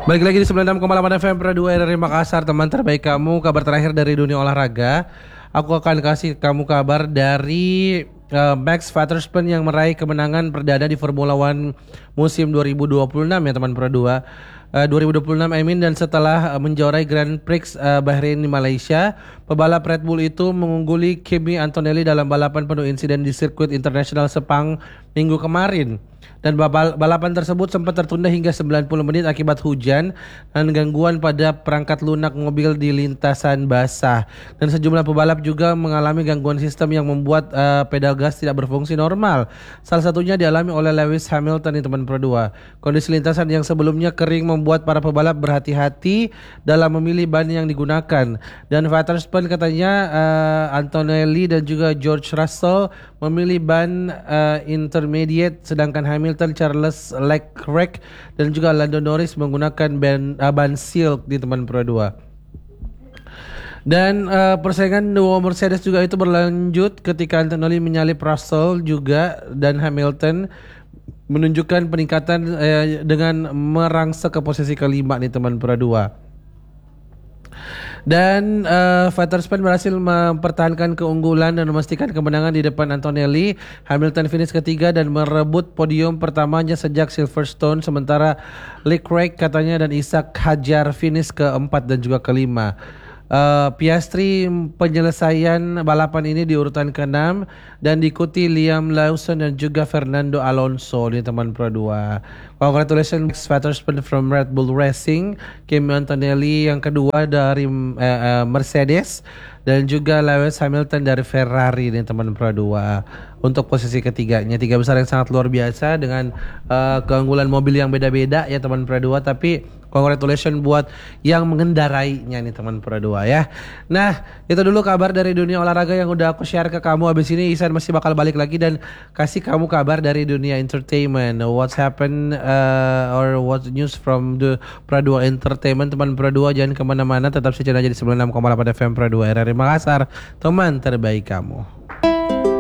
Balik lagi di 96,8 FM Pro 2 RRI Makassar, teman terbaik kamu. Kabar terakhir dari dunia olahraga. Aku akan kasih kamu kabar dari Max Verstappen yang meraih kemenangan perdana di Formula One musim 2026 ya teman Pro 2. 2026 dan setelah menjuarai Grand Prix Bahrain di Malaysia, pebalap Red Bull itu mengungguli Kimi Antonelli dalam balapan penuh insiden di sirkuit internasional Sepang minggu kemarin. Dan balapan tersebut sempat tertunda hingga 90 menit akibat hujan dan gangguan pada perangkat lunak mobil di lintasan basah. Dan sejumlah pebalap juga mengalami gangguan sistem yang membuat pedal gas tidak berfungsi normal. Salah satunya dialami oleh Lewis Hamilton di teman Pro 2. Kondisi lintasan yang sebelumnya kering membuat para pebalap berhati-hati dalam memilih ban yang digunakan. Dan Verstappen katanya Antonelli dan juga George Russell memilih ban intermediate, sedangkan Hamilton, Charles Leclerc dan juga Lando Norris menggunakan ban silk di teman Pro 2. Dan persaingan dua Mercedes juga itu berlanjut ketika Antonelli menyalip Russell juga, dan Hamilton menunjukkan peningkatan dengan merangsek ke posisi kelima nih teman Pro 2. Dan Verstappen berhasil mempertahankan keunggulan dan memastikan kemenangan di depan Antonelli. Hamilton finish ketiga dan merebut podium pertamanya sejak Silverstone, sementara Leclerc katanya dan Isaac Hadjar finish keempat dan juga kelima. Piastri penyelesaian balapan ini di urutan ke-6 dan diikuti Liam Lawson dan juga Fernando Alonso di teman Pro 2. Congratulations Verstappen from Red Bull Racing, Kimi Antonelli yang kedua dari Mercedes, dan juga Lewis Hamilton dari Ferrari di teman Pro 2 untuk posisi ketiganya. Tiga besar yang sangat luar biasa dengan keunggulan mobil yang beda-beda ya teman Pro 2, tapi congratulations buat yang mengendarainya nih teman Pro 2 ya. Nah, itu dulu kabar dari dunia olahraga yang udah aku share ke kamu. Abis ini Isan masih bakal balik lagi dan kasih kamu kabar dari dunia entertainment. What's happened or what news from the Pro 2 Entertainment. Teman Pro 2 jangan kemana-mana, tetap setia aja di 96,8 FM Pro 2 RRI Makassar, teman terbaik kamu.